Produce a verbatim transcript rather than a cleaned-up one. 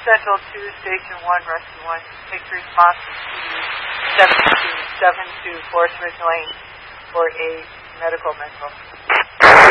Central two, Station one, Rescue one. Take response to seven two seven two Forest Ridge Lane for a medical mental.